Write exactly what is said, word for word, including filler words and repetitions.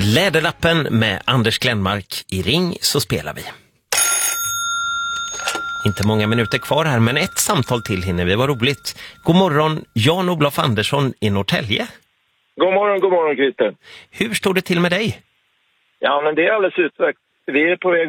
Läderlappen med Anders Glenmark i Ring så spelar vi. Inte många minuter kvar här, men ett samtal till hinner vi. Vad roligt. God morgon, Jan-Olof Andersson i Norrtälje. God morgon, god morgon Christer. Hur står det till med dig? Ja, men det är alldeles utmärkt. Vi är på väg